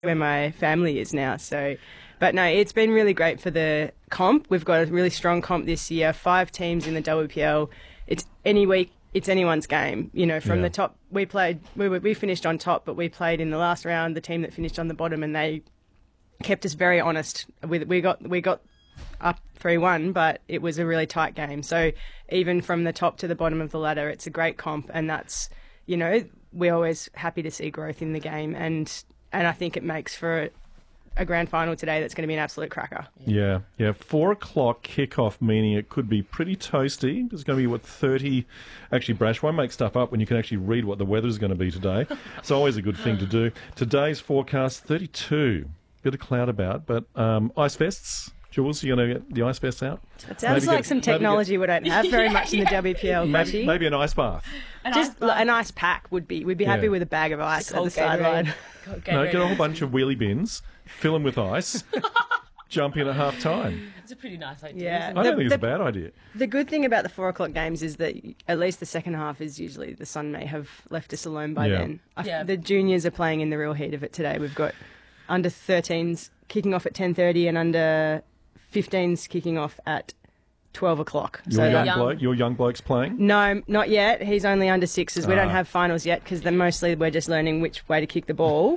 where my family is now. So, but no, it's been really great for the comp. We've got a really strong comp this year. 5 teams in the WPL. It's any week. It's anyone's game. You know, from the top, we finished on top, but we played in the last round the team that finished on the bottom, and they kept us very honest. We got up 3-1, but it was a really tight game. So even from the top to the bottom of the ladder, it's a great comp, and that's, you know, we're always happy to see growth in the game, and I think it makes for a grand final today that's going to be an absolute cracker. Yeah. 4 o'clock kickoff, meaning it could be pretty toasty. There's going to be, 30... Actually, Brash, why make stuff up when you can actually read what the weather's going to be today? It's always a good thing to do. Today's forecast, 32. Bit of cloud about, but ice vests. Jules, you going to get the ice vests out? It sounds like some technology we don't have very much in the WPL. Maybe an ice bath. An ice pack would be. We'd be happy with a bag of ice at the sideline. No, get a whole bunch of wheelie bins, fill them with ice, jump in at half time. It's a pretty nice idea. Yeah. I don't think it's a bad idea. The good thing about the 4 o'clock games is that at least the second half is usually the sun may have left us alone by then. The juniors are playing in the real heat of it today. We've got under 13s kicking off at 10:30 and under 15s kicking off at 12 o'clock. Your young bloke's playing? No, not yet. He's only under 6s. We don't have finals yet because mostly we're just learning which way to kick the ball.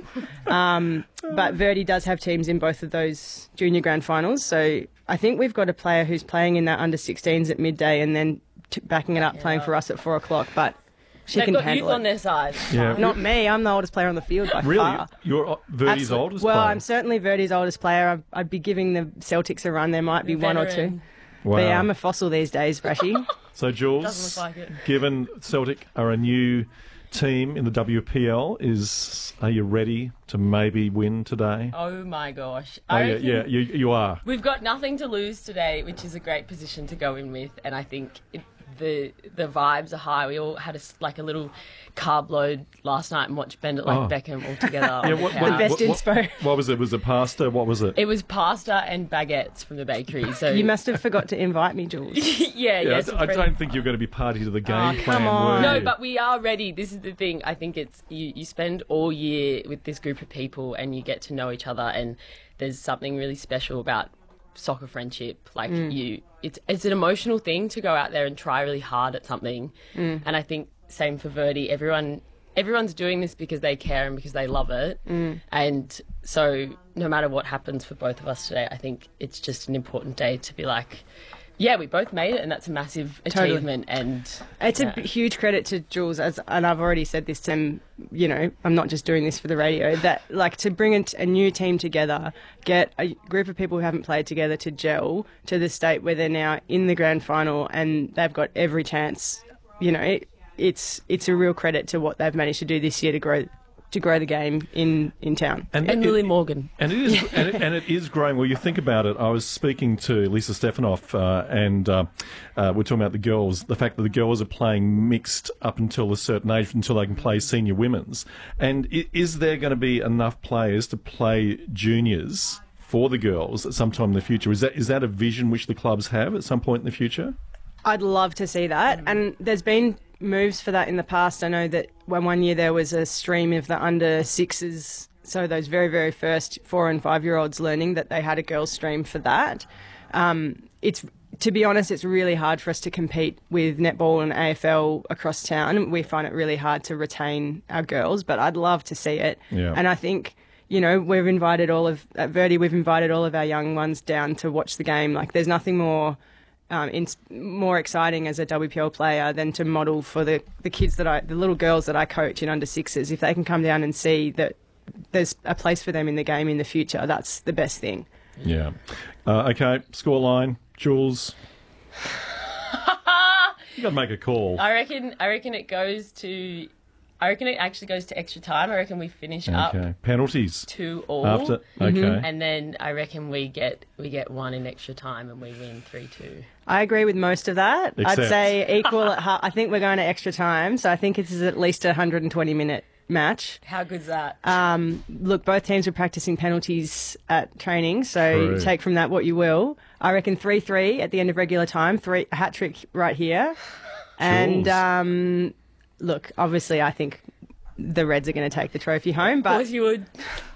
But Verdi does have teams in both of those junior grand finals. So I think we've got a player who's playing in that under 16s at midday and then backing it up playing for us at 4 o'clock. But she They've can got handle youth it. on their side. Yeah. Not me. I'm the oldest player on the field by far. You're Verdi's oldest player? Well, I'm certainly Verdi's oldest player. I'd be giving the Celtics a run. There might be one or two. Wow. But yeah, I'm a fossil these days, Brashy. So, Jules, Doesn't look like it. Given Celtic are a new team in the WPL, are you ready to maybe win today? Oh my gosh. You are. We've got nothing to lose today, which is a great position to go in with, and I think the vibes are high. We all had a little carb load last night and watched Bend It Like Beckham all together. The best inspo. What was it? Was it pasta? What was it? It was pasta and baguettes from the bakery. So You must have forgot to invite me, Jules. yeah. I don't think you're going to be party to the game plan. Come on. were No, you? but we are ready. This is the thing. I think it's you spend all year with this group of people and you get to know each other, and there's something really special about soccer friendship. It's an emotional thing to go out there and try really hard at something. And I think same for Verdi. Everyone's doing this because they care and because they love it. And so no matter what happens for both of us today, I think it's just an important day to be like, yeah, we both made it, and that's a massive achievement. And it's a huge credit to Jules, and I've already said this to him, you know, I'm not just doing this for the radio, that to bring a new team together, get a group of people who haven't played together to gel to the state where they're now in the grand final and they've got every chance, you know, it's a real credit to what they've managed to do this year to grow the game in town. And Lily Morgan. And it is and it is growing. Well, you think about it. I was speaking to Lisa Stefanoff and we're talking about the girls, the fact that the girls are playing mixed up until a certain age, until they can play senior women's. And is there going to be enough players to play juniors for the girls at some time in the future? Is that a vision which the clubs have at some point in the future? I'd love to see that. And there's been moves for that in the past. I know that one year there was a stream of the under 6s, so those very, very first 4 and 5 year olds learning that they had a girls stream for that. To be honest, it's really hard for us to compete with netball and AFL across town. We find it really hard to retain our girls, but I'd love to see it. Yeah. And I think, you know, at Verdi, we've invited all of our young ones down to watch the game. Like, there's nothing more more exciting as a WPL player than to model for the kids the little girls that I coach in under 6s. If they can come down and see that there's a place for them in the game in the future, that's the best thing. Yeah. Okay, scoreline, Jules. You got to make a call. I reckon it actually goes to extra time. I reckon we finish up penalties 2-2 after. Okay, and then I reckon we get one in extra time and we win 3-2. I agree with most of that. Except... I'd say equal at half. I think we're going to extra time, so I think this is at least a 120-minute match. How good's that? Look, both teams were practicing penalties at training, so take from that what you will. I reckon 3-3 at the end of regular time, a hat trick right here, and. Look, obviously, I think the Reds are going to take the trophy home, but of course you would.